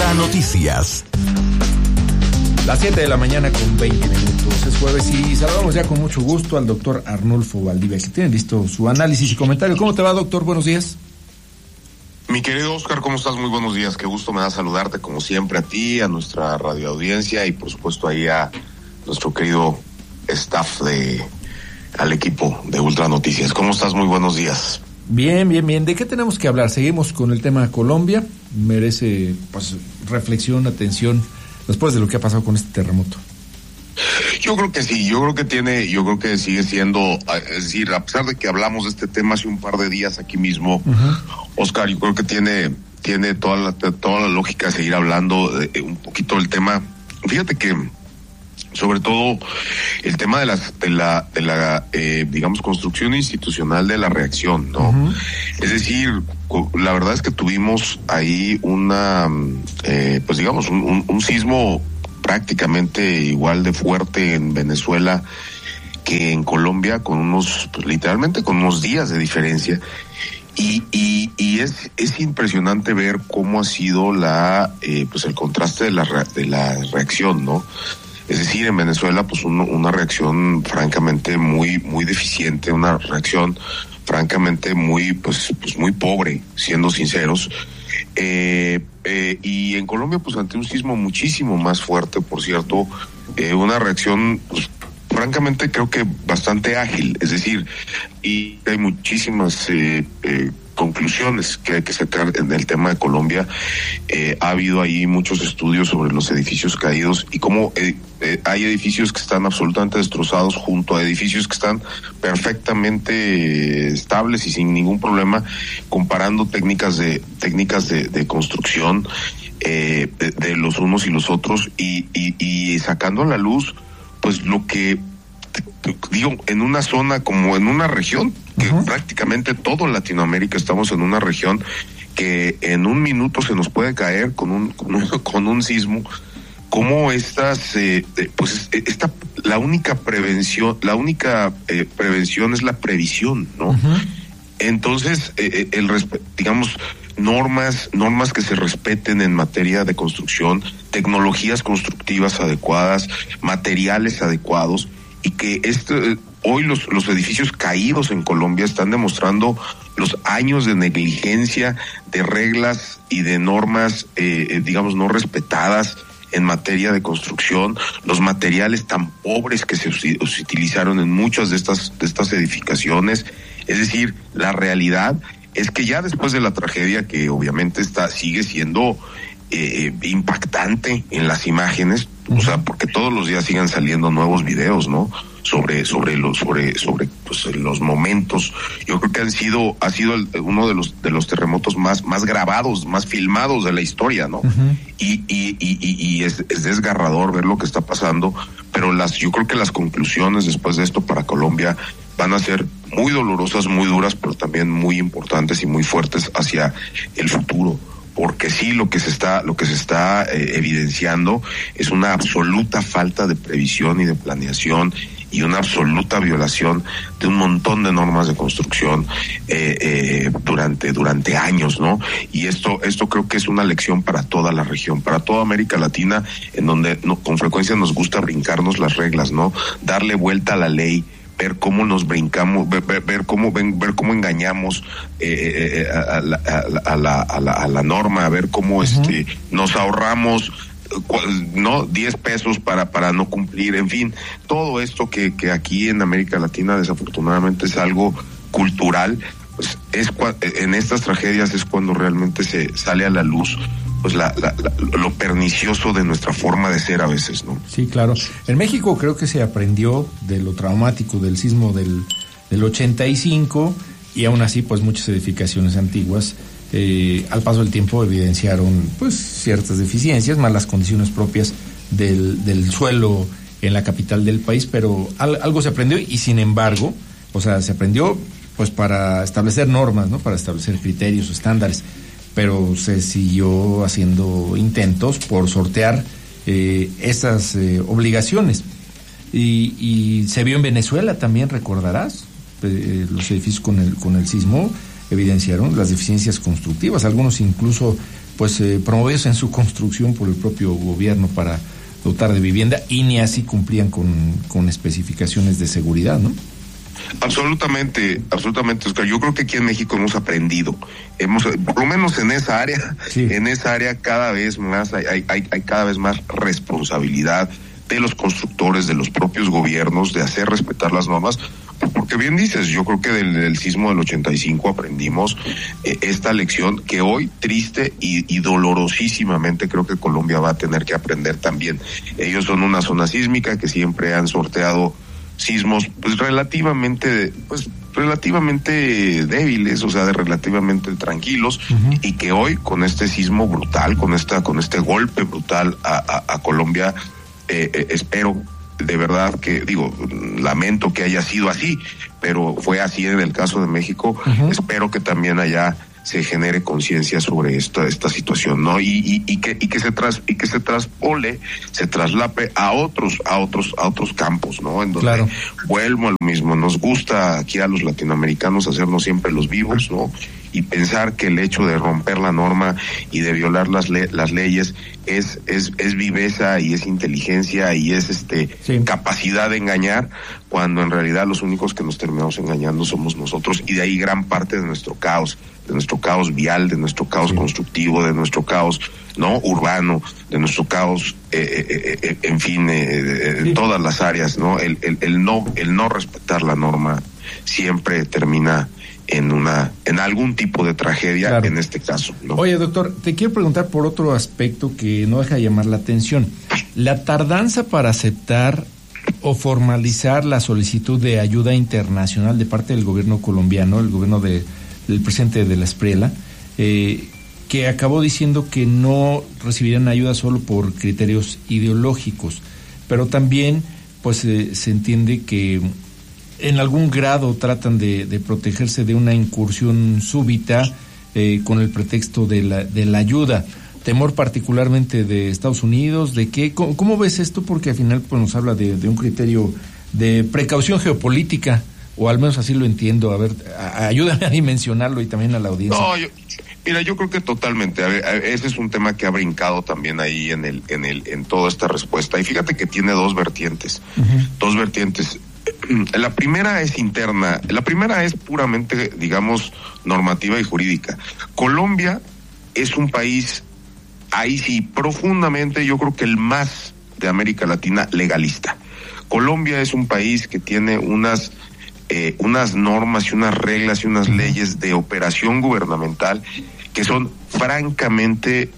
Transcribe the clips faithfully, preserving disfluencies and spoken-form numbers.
Ultra Noticias. Las siete de la mañana con veinte minutos, es jueves y saludamos ya con mucho gusto al doctor Arnulfo Valdivia, que tiene listo su análisis y comentario. ¿Cómo te va, doctor? Buenos días. Mi querido Oscar, ¿cómo estás? Muy buenos días. Qué gusto me da saludarte como siempre a ti, a nuestra radioaudiencia y por supuesto ahí a nuestro querido staff de al equipo de Ultra Noticias. ¿Cómo estás? Muy buenos días. Bien, bien, bien. ¿De qué tenemos que hablar? Seguimos con el tema Colombia. Merece pues reflexión, atención, después de lo que ha pasado con este terremoto. Yo creo que sí, yo creo que tiene, yo creo que sigue siendo, es decir, a pesar de que hablamos de este tema hace un par de días aquí mismo, uh-huh. Oscar, yo creo que tiene, tiene toda la, toda la lógica de seguir hablando de, un poquito del tema. Fíjate que, sobre todo, el tema de la, de la, de la eh, digamos, construcción institucional de la reacción, ¿no? Uh-huh. Es decir, la verdad es que tuvimos ahí una, eh, pues digamos, un, un, un sismo prácticamente igual de fuerte en Venezuela que en Colombia, con unos, pues, literalmente con unos días de diferencia. Y, y, y es, es impresionante ver cómo ha sido la, eh, pues el contraste de la, de la reacción, ¿no? Es decir, en Venezuela, pues un, una reacción francamente muy, muy deficiente, una reacción francamente muy, pues, pues muy pobre, siendo sinceros. Eh, eh, y en Colombia, pues ante un sismo muchísimo más fuerte, por cierto, eh, una reacción, pues, francamente creo que bastante ágil, es decir, y hay muchísimas eh, eh, conclusiones que hay que sacar en el tema de Colombia. Eh, ha habido ahí muchos estudios sobre los edificios caídos y cómo eh, eh, hay edificios que están absolutamente destrozados junto a edificios que están perfectamente eh, estables y sin ningún problema, comparando técnicas de técnicas de, de construcción eh, de, de los unos y los otros y, y, y sacando a la luz pues lo que digo, en una zona como en una región que uh-huh. prácticamente todo Latinoamérica estamos en una región que en un minuto se nos puede caer con un con un, con un sismo. Como estas eh, pues esta la única prevención la única eh, prevención es la previsión, ¿no? Uh-huh. Entonces eh, el digamos normas normas que se respeten en materia de construcción, tecnologías constructivas adecuadas, materiales adecuados, y que este, hoy los, los edificios caídos en Colombia están demostrando los años de negligencia, de reglas y de normas, eh, digamos, no respetadas en materia de construcción, los materiales tan pobres que se, se utilizaron en muchas de estas, de estas edificaciones. Es decir, la realidad es que ya después de la tragedia, que obviamente está sigue siendo eh, impactante en las imágenes, o sea, porque todos los días siguen saliendo nuevos videos, ¿no? Sobre sobre los sobre sobre pues los momentos. Yo creo que han sido ha sido el, uno de los de los terremotos más más grabados, más filmados de la historia, ¿no? Uh-huh. Y y y y es, es desgarrador ver lo que está pasando, pero las yo creo que las conclusiones después de esto para Colombia van a ser muy dolorosas, muy duras, pero también muy importantes y muy fuertes hacia el futuro. Porque sí, lo que se está, lo que se está eh, evidenciando es una absoluta falta de previsión y de planeación y una absoluta violación de un montón de normas de construcción eh, eh, durante durante años, ¿no? Y esto esto creo que es una lección para toda la región, para toda América Latina, en donde no, con frecuencia nos gusta brincarnos las reglas, ¿no? Darle vuelta a la ley, ver cómo nos brincamos, ver, ver, ver cómo ven, ver cómo engañamos eh, eh, a, la, a, la, a, la, a la norma, a ver cómo uh-huh. este nos ahorramos no diez pesos para para no cumplir, en fin, todo esto que que aquí en América Latina desafortunadamente es algo cultural, pues es en estas tragedias es cuando realmente se sale a la luz pues la, la, la, lo pernicioso de nuestra forma de ser a veces, ¿no? Sí, claro. En México creo que se aprendió de lo traumático del sismo del, del ochenta y cinco y aún así pues muchas edificaciones antiguas eh, al paso del tiempo evidenciaron pues ciertas deficiencias, malas condiciones propias del, del suelo en la capital del país, pero al, algo se aprendió y sin embargo, o sea, se aprendió pues para establecer normas, ¿no? Para establecer criterios, estándares, pero se siguió haciendo intentos por sortear eh, esas eh, obligaciones. Y, y se vio en Venezuela también, recordarás, eh, los edificios con el con el sismo evidenciaron las deficiencias constructivas, algunos incluso pues eh, promovidos en su construcción por el propio gobierno para dotar de vivienda, y ni así cumplían con, con especificaciones de seguridad, ¿no? Absolutamente, absolutamente, Oscar. Yo creo que aquí en México hemos aprendido, hemos, por lo menos en esa área, sí. en esa área cada vez más hay, hay, hay cada vez más responsabilidad de los constructores, de los propios gobiernos, de hacer respetar las normas, porque bien dices, yo creo que del, del sismo del ochenta y cinco aprendimos eh, esta lección que hoy, triste y, y dolorosísimamente, creo que Colombia va a tener que aprender también. Ellos son una zona sísmica que siempre han sorteado sismos pues relativamente pues relativamente débiles, o sea, de relativamente tranquilos, uh-huh. y que hoy con este sismo brutal, con esta con este golpe brutal a, a, a Colombia, eh, eh, espero de verdad que, digo, lamento que haya sido así, pero fue así en el caso de México. Uh-huh. Espero que también allá se genere conciencia sobre esta esta situación, ¿no? Y, y, y que y que se tras y que se traspole, se traslape a otros a otros a otros campos, ¿no? En donde claro. vuelvo a lo mismo, nos gusta aquí a los latinoamericanos hacernos siempre los vivos, ¿no? Y pensar que el hecho de romper la norma y de violar las le- las leyes es es es viveza y es inteligencia y es este sí. capacidad de engañar, cuando en realidad los únicos que nos terminamos engañando somos nosotros, y de ahí gran parte de nuestro caos, de nuestro caos vial, de nuestro caos sí. constructivo, de nuestro caos no urbano, de nuestro caos eh, eh, eh, en fin, eh, en sí. todas las áreas, ¿no? El, el el no el no respetar la norma siempre termina en una en algún tipo de tragedia, claro. en este caso, ¿no? Oye, doctor, te quiero preguntar por otro aspecto que no deja de llamar la atención. La tardanza para aceptar o formalizar la solicitud de ayuda internacional de parte del gobierno colombiano, el gobierno de, del presidente de la Espriella, eh, que acabó diciendo que no recibirían ayuda solo por criterios ideológicos, pero también pues eh, se entiende que en algún grado tratan de, de protegerse de una incursión súbita eh, con el pretexto de la, de la ayuda. Temor particularmente de Estados Unidos, ¿de qué? ¿Cómo, cómo ves esto? Porque al final pues, nos habla de, de un criterio de precaución geopolítica, o al menos así lo entiendo. A ver, a, ayúdame a dimensionarlo y también a la audiencia. No, yo, mira, yo creo que totalmente. A ver, a ver, ese es un tema que ha brincado también ahí en el, en el, en toda esta respuesta. Y fíjate que tiene dos vertientes, uh-huh. dos vertientes. La primera es interna, la primera es puramente, digamos, normativa y jurídica. Colombia es un país, ahí sí, profundamente, yo creo que el más de América Latina legalista. Colombia es un país que tiene unas, eh, unas normas y unas reglas y unas leyes de operación gubernamental que son francamente,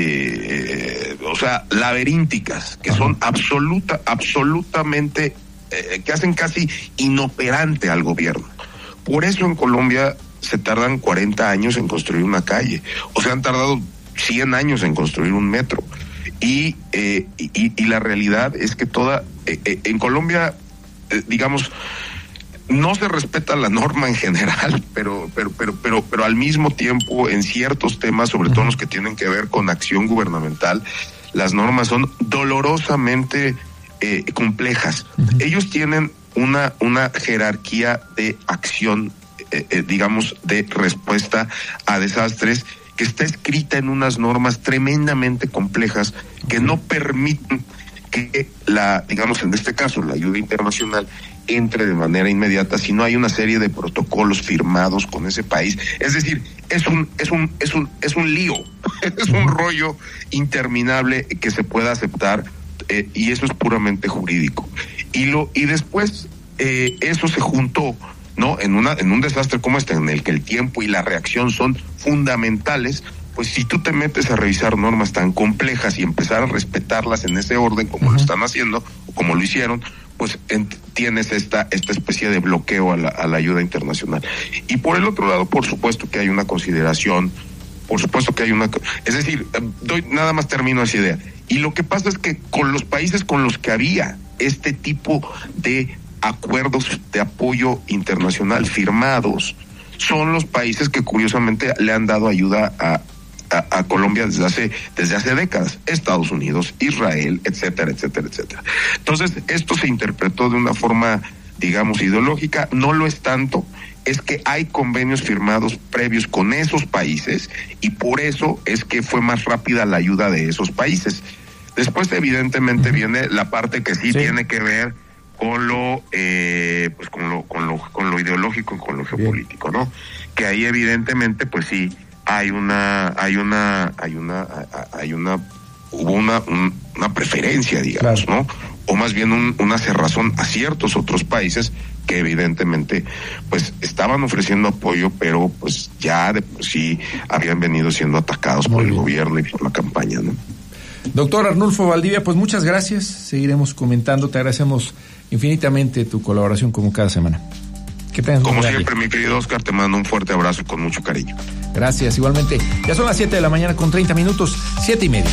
eh, o sea, laberínticas, que son absoluta, absolutamente Eh, que hacen casi inoperante al gobierno. Por eso en Colombia se tardan cuarenta años en construir una calle, o se han tardado cien años en construir un metro. Y eh, y, y la realidad es que toda eh, eh, en Colombia, eh, digamos, no se respeta la norma en general, pero pero pero pero pero al mismo tiempo en ciertos temas, sobre todo los que tienen que ver con acción gubernamental, las normas son dolorosamente Eh, complejas. Uh-huh. Ellos tienen una una jerarquía de acción, eh, eh, digamos, de respuesta a desastres, que está escrita en unas normas tremendamente complejas que no permiten que la, digamos, en este caso, la ayuda internacional entre de manera inmediata si no hay una serie de protocolos firmados con ese país. Es decir, es un es un es un es un lío, es un rollo interminable que se pueda aceptar. Eh, y eso es puramente jurídico. Y lo y después eh, eso se juntó, ¿no? En una en un desastre como este, en el que el tiempo y la reacción son fundamentales. Pues si tú te metes a revisar normas tan complejas y empezar a respetarlas en ese orden como uh-huh. lo están haciendo o como lo hicieron, pues en, tienes esta esta especie de bloqueo a la, a la ayuda internacional. Y por el otro lado, por supuesto que hay una consideración. Por supuesto que hay una... Es decir, doy, nada más termino esa idea. Y lo que pasa es que con los países con los que había este tipo de acuerdos de apoyo internacional firmados, son los países que curiosamente le han dado ayuda a, a, a Colombia desde hace, desde hace décadas. Estados Unidos, Israel, etcétera, etcétera, etcétera. Entonces, esto se interpretó de una forma digamos, ideológica, no lo es tanto, es que hay convenios firmados previos con esos países y por eso es que fue más rápida la ayuda de esos países. Después, evidentemente, uh-huh. viene la parte que sí, sí. tiene que ver con lo, eh, pues con lo, con lo, con lo ideológico y con lo geopolítico, Bien. ¿no? Que ahí, evidentemente, pues sí, hay una, hay una, hay una, hay una, hubo una, un, una preferencia, digamos, claro. ¿no? O más bien un, una cerrazón a ciertos otros países que evidentemente pues estaban ofreciendo apoyo, pero pues ya de por sí habían venido siendo atacados Muy por bien. el gobierno y por la campaña, ¿no? Doctor Arnulfo Valdivia, pues muchas gracias, seguiremos comentando, te agradecemos infinitamente tu colaboración como cada semana. Que tengas Como siempre, mi querido Oscar, te mando un fuerte abrazo con mucho cariño. Gracias, igualmente. Ya son las siete de la mañana con treinta minutos, siete y media.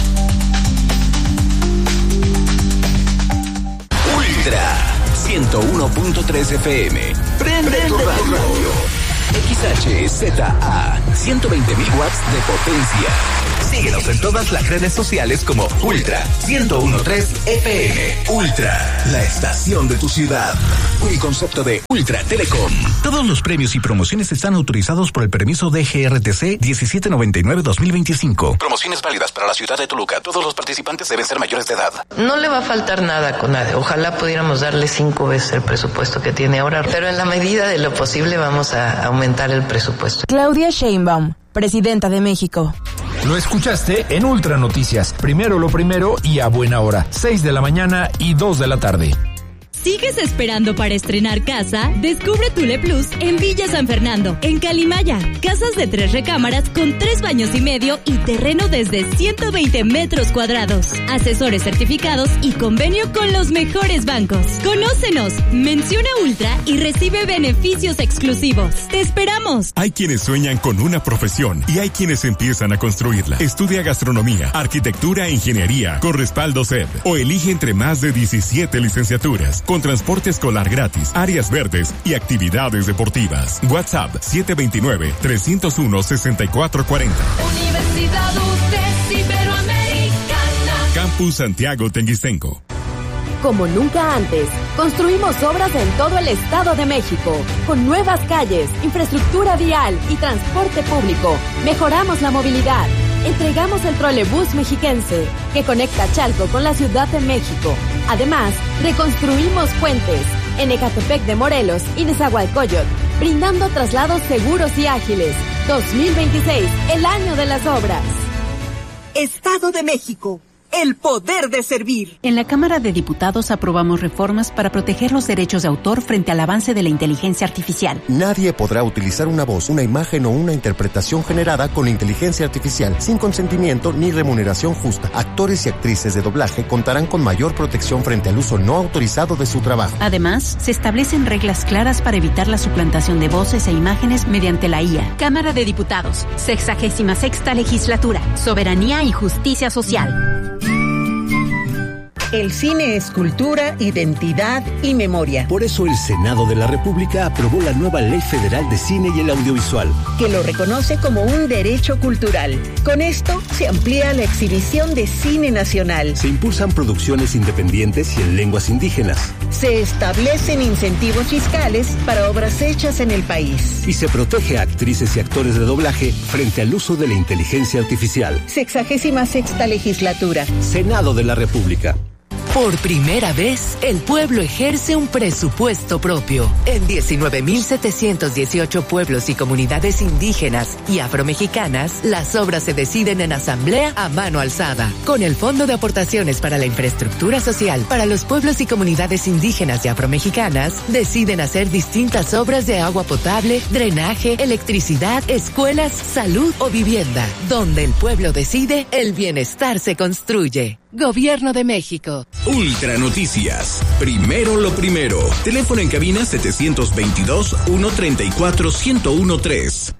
Ultra ciento uno punto tres F M. Prende, Prende tu radio. X H Z A, ciento veinte mil watts de potencia. Síguenos en todas las redes sociales como Ultra ciento uno punto tres F M. Ultra, la estación de tu ciudad. Un concepto de Ultra Telecom. Todos los premios y promociones están autorizados por el permiso de G R T C diecisiete noventa y nueve dos mil veinticinco. Promociones válidas para la ciudad de Toluca. Todos los participantes deben ser mayores de edad. No le va a faltar nada con nadie. Ojalá pudiéramos darle cinco veces el presupuesto que tiene ahora, pero en la medida de lo posible vamos a aumentar el presupuesto. Claudia Sheinbaum, presidenta de México. Lo escuchaste en Ultra Noticias. Primero lo primero y a buena hora. seis de la mañana y dos de la tarde. ¿Sigues esperando para estrenar casa? Descubre Tule Plus en Villa San Fernando, en Calimaya. Casas de tres recámaras con tres baños y medio y terreno desde ciento veinte metros cuadrados. Asesores certificados y convenio con los mejores bancos. Conócenos, menciona Ultra y recibe beneficios exclusivos. ¡Te esperamos! Hay quienes sueñan con una profesión y hay quienes empiezan a construirla. Estudia gastronomía, arquitectura e ingeniería con respaldo S E B o elige entre más de diecisiete licenciaturas. Con transporte escolar gratis, áreas verdes y actividades deportivas. WhatsApp siete dos nueve, tres cero uno, seis cuatro cuatro cero. Universidad U T E S Iberoamericana. Campus Santiago Tenguistenco. Como nunca antes, construimos obras en todo el Estado de México, con nuevas calles, infraestructura vial y transporte público. Mejoramos la movilidad. Entregamos el trolebús mexiquense, que conecta Chalco con la Ciudad de México. Además, reconstruimos puentes en Ecatepec de Morelos y Nezahualcóyotl, brindando traslados seguros y ágiles. dos mil veintiséis, el año de las obras. Estado de México. El poder de servir. En la Cámara de Diputados aprobamos reformas para proteger los derechos de autor frente al avance de la inteligencia artificial. Nadie podrá utilizar una voz, una imagen o una interpretación generada con inteligencia artificial sin consentimiento ni remuneración justa. Actores y actrices de doblaje contarán con mayor protección frente al uso no autorizado de su trabajo. Además, se establecen reglas claras para evitar la suplantación de voces e imágenes mediante la I A. Cámara de Diputados, sexagésima sexta legislatura, soberanía y justicia social. El cine es cultura, identidad y memoria. Por eso el Senado de la República aprobó la nueva Ley Federal de Cine y el Audiovisual, que lo reconoce como un derecho cultural. Con esto se amplía la exhibición de cine nacional. Se impulsan producciones independientes y en lenguas indígenas. Se establecen incentivos fiscales para obras hechas en el país. Y se protege a actrices y actores de doblaje frente al uso de la inteligencia artificial. Sexagésima sexta legislatura. Senado de la República. Por primera vez, el pueblo ejerce un presupuesto propio. En diecinueve mil setecientos dieciocho pueblos y comunidades indígenas y afromexicanas, las obras se deciden en asamblea a mano alzada. Con el Fondo de Aportaciones para la Infraestructura Social para los pueblos y comunidades indígenas y afromexicanas, deciden hacer distintas obras de agua potable, drenaje, electricidad, escuelas, salud o vivienda. Donde el pueblo decide, el bienestar se construye. Gobierno de México. Ultra Noticias. Primero lo primero. Teléfono en cabina setecientos veintidós, ciento treinta y cuatro, ciento trece.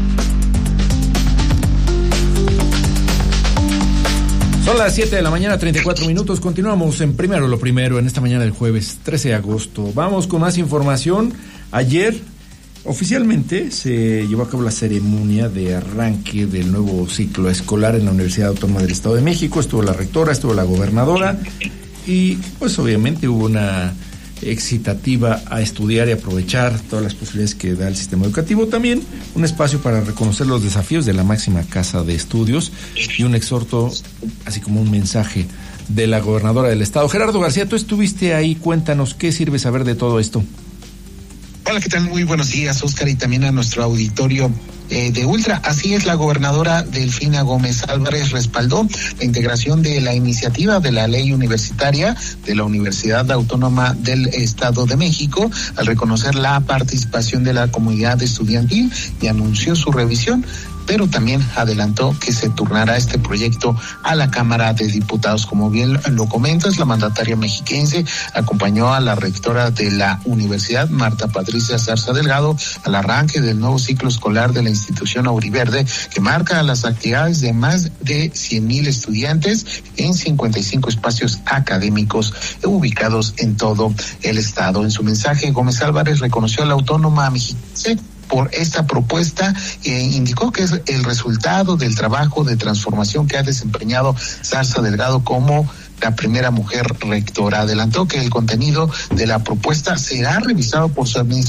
Son las siete de la mañana, treinta y cuatro minutos. Continuamos en Primero lo Primero en esta mañana del jueves trece de agosto. Vamos con más información. Ayer oficialmente se llevó a cabo la ceremonia de arranque del nuevo ciclo escolar en la Universidad Autónoma del Estado de México. Estuvo la rectora, estuvo la gobernadora y pues obviamente hubo una excitativa a estudiar y aprovechar todas las posibilidades que da el sistema educativo. También un espacio para reconocer los desafíos de la máxima casa de estudios y un exhorto, así como un mensaje de la gobernadora del estado. Gerardo García, tú estuviste ahí, cuéntanos qué sirve saber de todo esto. Hola, ¿qué tal? Muy buenos días, Oscar, y también a nuestro auditorio eh, de Ultra. Así es, la gobernadora Delfina Gómez Álvarez respaldó la integración de la iniciativa de la ley universitaria de la Universidad Autónoma del Estado de México al reconocer la participación de la comunidad estudiantil y anunció su revisión, pero también adelantó que se turnará este proyecto a la Cámara de Diputados. Como bien lo comentas, la mandataria mexiquense acompañó a la rectora de la universidad, Marta Patricia Zarza Delgado, al arranque del nuevo ciclo escolar de la institución auriverde, que marca las actividades de más de cien mil estudiantes en cincuenta y cinco espacios académicos ubicados en todo el estado. En su mensaje, Gómez Álvarez reconoció a la autónoma mexiquense por esta propuesta e indicó que es el resultado del trabajo de transformación que ha desempeñado Zarza Delgado como la primera mujer rectora. Adelantó que el contenido de la propuesta será revisado por su administración